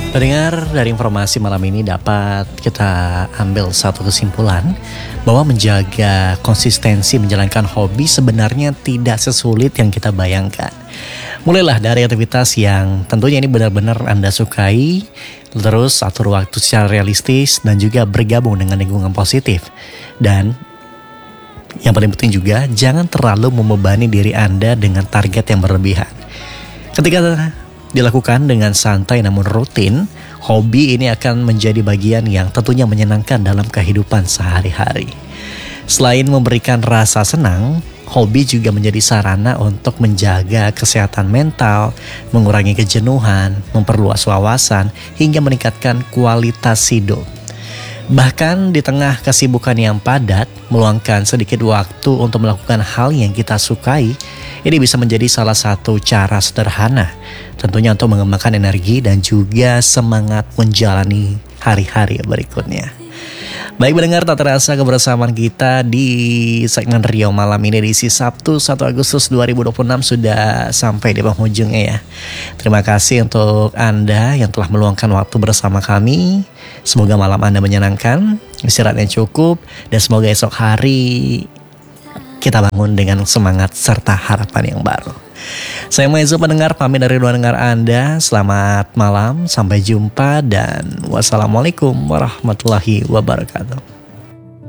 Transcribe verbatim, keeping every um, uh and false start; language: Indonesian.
Pendengar, dari informasi malam ini dapat kita ambil satu kesimpulan bahwa menjaga konsistensi menjalankan hobi sebenarnya tidak sesulit yang kita bayangkan. Mulailah dari aktivitas yang tentunya ini benar-benar Anda sukai, terus atur waktu secara realistis dan juga bergabung dengan lingkungan positif. Dan yang paling penting juga, jangan terlalu membebani diri Anda dengan target yang berlebihan. Ketika dilakukan dengan santai namun rutin, hobi ini akan menjadi bagian yang tentunya menyenangkan dalam kehidupan sehari-hari. Selain memberikan rasa senang, hobi juga menjadi sarana untuk menjaga kesehatan mental, mengurangi kejenuhan, memperluas wawasan, hingga meningkatkan kualitas hidup. Bahkan di tengah kesibukan yang padat, meluangkan sedikit waktu untuk melakukan hal yang kita sukai, ini bisa menjadi salah satu cara sederhana, tentunya untuk mengembangkan energi dan juga semangat menjalani hari-hari berikutnya. Baik pendengar, tak terasa kebersamaan kita di segmen Rio Malam ini di Sabtu satu Agustus dua ribu dua puluh enam sudah sampai di penghujungnya ya. Terima kasih untuk Anda yang telah meluangkan waktu bersama kami. Semoga malam Anda menyenangkan, istirahatnya cukup, dan semoga esok hari kita bangun dengan semangat serta harapan yang baru. Saya Maezo pendengar, pamit dari ruang dengar Anda. Selamat malam, sampai jumpa dan wassalamualaikum warahmatullahi wabarakatuh.